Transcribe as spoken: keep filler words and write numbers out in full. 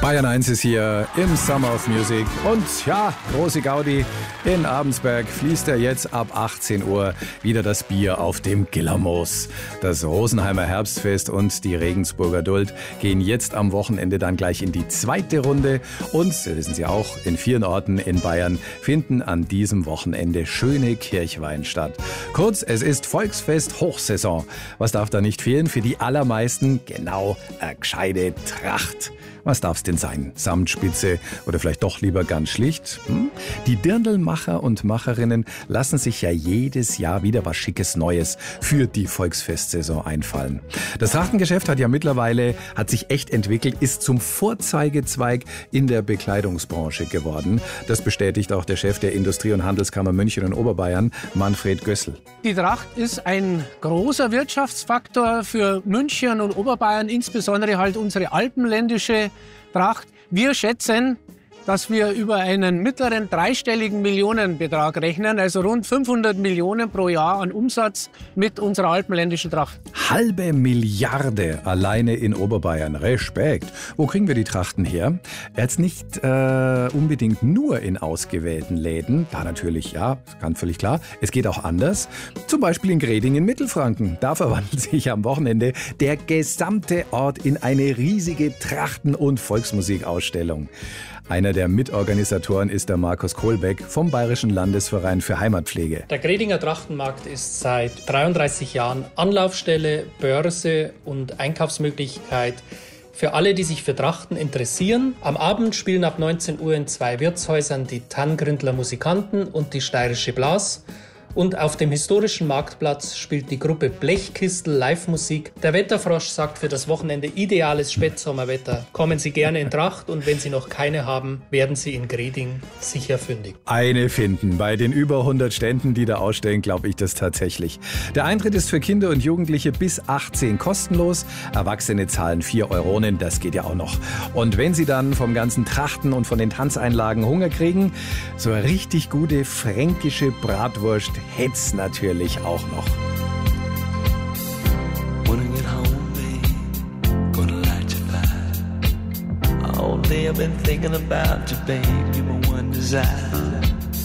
Bayern eins ist hier im Summer of Music und ja, große Gaudi. In Abensberg fließt ja jetzt ab achtzehn Uhr wieder das Bier auf dem Gillermoos. Das Rosenheimer Herbstfest und die Regensburger Duld gehen jetzt am Wochenende dann gleich in die zweite Runde. Und, das wissen Sie auch, in vielen Orten in Bayern finden an diesem Wochenende schöne Kirchweihen statt. Kurz, es ist Volksfest Hochsaison. Was darf da nicht fehlen? Für die allermeisten genau eine gescheite Tracht. Was darf's denn sein? Samtspitze oder vielleicht doch lieber ganz schlicht? Hm? Die Dirndlmacher und Macherinnen lassen sich ja jedes Jahr wieder was Schickes Neues für die Volksfestsaison einfallen. Das Trachtengeschäft hat ja mittlerweile, hat sich echt entwickelt, ist zum Vorzeigezweig in der Bekleidungsbranche geworden. Das bestätigt auch der Chef der Industrie- und Handelskammer München und Oberbayern, Manfred Gössel. Die Tracht ist ein großer Wirtschaftsfaktor für München und Oberbayern, insbesondere halt unsere alpenländische Tracht. Wir schätzen, dass wir über einen mittleren dreistelligen Millionenbetrag rechnen, also rund fünfhundert Millionen pro Jahr an Umsatz mit unserer alpenländischen Tracht. Halbe Milliarde alleine in Oberbayern. Respekt. Wo kriegen wir die Trachten her? Jetzt nicht äh, unbedingt nur in ausgewählten Läden. Da natürlich, ja, ganz völlig klar. Es geht auch anders. Zum Beispiel in Greding in Mittelfranken. Da verwandelt sich am Wochenende der gesamte Ort in eine riesige Trachten- und Volksmusikausstellung. Einer der Mitorganisatoren ist der Markus Kohlbeck vom Bayerischen Landesverein für Heimatpflege. Der Gredinger Trachtenmarkt ist seit dreiunddreißig Jahren Anlaufstelle, Börse und Einkaufsmöglichkeit für alle, die sich für Trachten interessieren. Am Abend spielen ab neunzehn Uhr in zwei Wirtshäusern die Tanngrindler Musikanten und die Steirische Blas. Und auf dem historischen Marktplatz spielt die Gruppe Blechkistel Live-Musik. Der Wetterfrosch sagt für das Wochenende ideales Spätsommerwetter. Kommen Sie gerne in Tracht und wenn Sie noch keine haben, werden Sie in Greding sicher fündig. Eine finden. Bei den über hundert Ständen, die da ausstellen, glaube ich das tatsächlich. Der Eintritt ist für Kinder und Jugendliche bis achtzehn kostenlos. Erwachsene zahlen vier Euronen, das geht ja auch noch. Und wenn Sie dann vom ganzen Trachten und von den Tanzeinlagen Hunger kriegen, so eine richtig gute fränkische Bratwurst hätt's natürlich auch noch. Wanna get home, babe, gonna light your fire. All day I've been thinking about you, babe, you're my one desire.